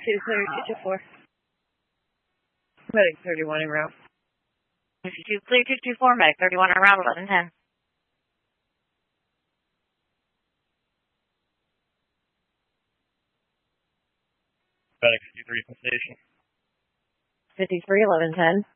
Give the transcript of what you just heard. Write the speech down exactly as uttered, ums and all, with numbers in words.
two clear two two four. Medic thirty-one en route. two clear two two four, Medic thirty-one en route, eleven ten. Medic fifty-three from station. fifty-three, eleven ten.